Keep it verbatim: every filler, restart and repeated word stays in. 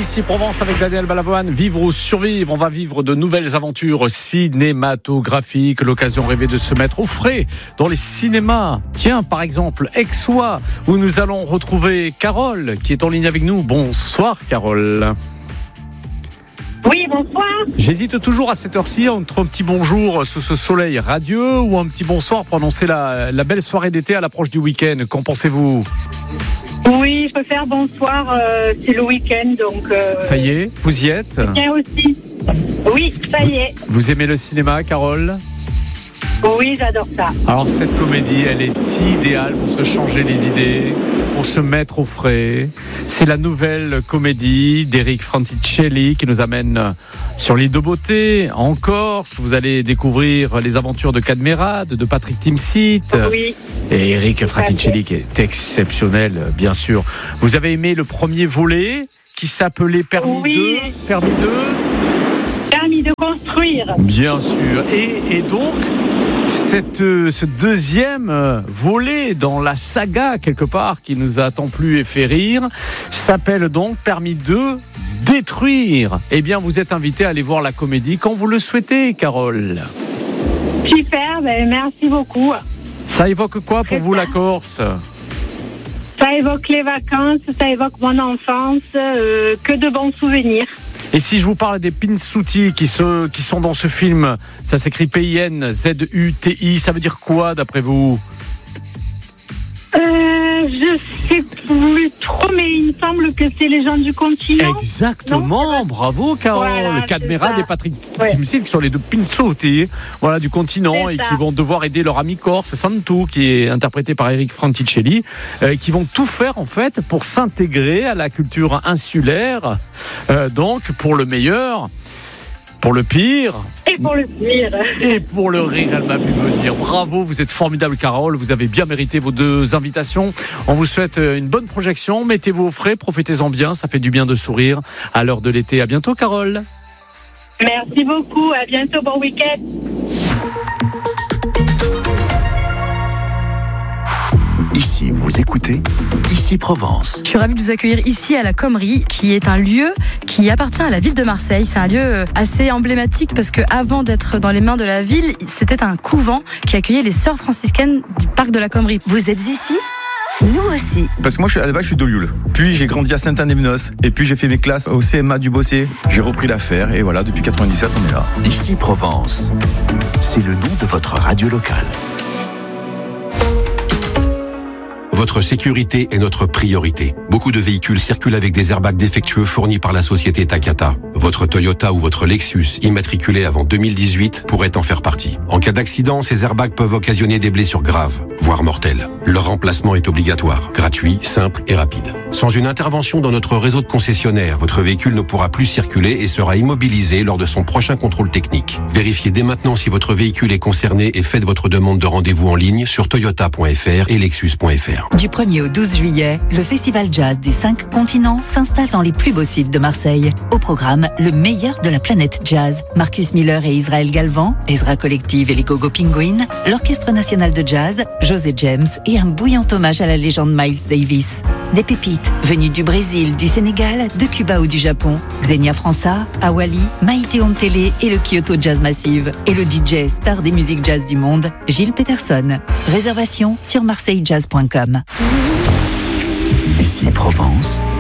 Ici Provence avec Daniel Balavoine, vivre ou survivre. On va vivre de nouvelles aventures cinématographiques. L'occasion rêvée de se mettre au frais dans les cinémas. Tiens, par exemple, Aixois, où nous allons retrouver Carole, qui est en ligne avec nous. Bonsoir, Carole. Oui, bonsoir. J'hésite toujours à cette heure-ci entre un petit bonjour sous ce soleil radieux ou un petit bonsoir pour annoncer la, la belle soirée d'été à l'approche du week-end. Qu'en pensez-vous ? Oui, je peux faire bonsoir, euh, c'est le week-end, donc... Euh, ça y est, vous y êtes ? Bien aussi. Oui, ça y est. Vous aimez le cinéma, Carole ? Oui, j'adore ça. Alors cette comédie, elle est idéale pour se changer les idées, pour se mettre au frais. C'est la nouvelle comédie d'Eric Franticelli qui nous amène sur l'île de Beauté, en Corse. Vous allez découvrir les aventures de Cadmerade, de Patrick Timsit. Oui. Et Eric Franticelli qui est exceptionnel, bien sûr. Vous avez aimé le premier volet qui s'appelait Permis oui. deux, Permis deux Permis de construire. Bien sûr. Et, et donc, cette, ce deuxième volet dans la saga, quelque part, qui nous a tant plu et fait rire, s'appelle donc Permis de détruire. Eh bien, vous êtes invité à aller voir la comédie quand vous le souhaitez, Carole. Super, ben merci beaucoup. Ça évoque quoi pour Très vous, bien. la Corse ? Ça évoque les vacances, ça évoque mon enfance, euh, que de bons souvenirs. Et si je vous parle des Pinsuti qui, se, qui sont dans ce film, ça s'écrit P I N Z U T I, ça veut dire quoi d'après vous ? Euh, je sais plus trop, mais il me semble que c'est les gens du continent. Exactement, non, bravo Carole. voilà, Cadmerade et Patrick ouais. Timsit qui sont les deux Pinsuti, voilà, du continent C'est et ça. qui vont devoir aider leur ami corse, Santu, qui est interprété par Eric Franticelli, euh, qui vont tout faire en fait pour s'intégrer à la culture insulaire, euh, donc pour le meilleur. Pour le pire. Et pour le pire. Et pour le rire, elle m'a vu venir. Bravo, vous êtes formidable, Carole. Vous avez bien mérité vos deux invitations. On vous souhaite une bonne projection. Mettez-vous au frais, profitez-en bien. Ça fait du bien de sourire à l'heure de l'été. À bientôt, Carole. Merci beaucoup. À bientôt. Bon week-end. Ici, vous écoutez Ici Provence. Je suis ravie de vous accueillir ici à la Comrie, qui est un lieu qui appartient à la ville de Marseille. C'est un lieu assez emblématique parce qu'avant d'être dans les mains de la ville, c'était un couvent qui accueillait les sœurs franciscaines du parc de la Comrie. Vous êtes ici ? Nous aussi. Parce que moi, je suis, à la base, je suis d'Olioul. Puis, j'ai grandi à Saint-Anne-des-Menos. Et puis, j'ai fait mes classes au C M A du Bossé. J'ai repris l'affaire. Et voilà, depuis quatre-vingt-dix-sept, on est là. Ici Provence. C'est le nom de votre radio locale. Votre sécurité est notre priorité. Beaucoup de véhicules circulent avec des airbags défectueux fournis par la société Takata. Votre Toyota ou votre Lexus, immatriculé avant deux mille dix-huit, pourrait en faire partie. En cas d'accident, ces airbags peuvent occasionner des blessures graves, voire mortelles. Leur remplacement est obligatoire, gratuit, simple et rapide. Sans une intervention dans notre réseau de concessionnaires, votre véhicule ne pourra plus circuler et sera immobilisé lors de son prochain contrôle technique. Vérifiez dès maintenant si votre véhicule est concerné et faites votre demande de rendez-vous en ligne sur toyota point f r et lexus point f r. Du premier au douze juillet, le Festival Jazz des cinq continents s'installe dans les plus beaux sites de Marseille. Au programme, le meilleur de la planète jazz. Marcus Miller et Israël Galvan, Ezra Collective et les Gogo Penguins, l'Orchestre National de Jazz, José James et un bouillant hommage à la légende Miles Davis. Des pépites venues du Brésil, du Sénégal, de Cuba ou du Japon. Xenia França, Awali, Maïté Omtele et le Kyoto Jazz Massive. Et le D J star des musiques jazz du monde, Gilles Peterson. Réservation sur marseille jazz point com. Ici Provence.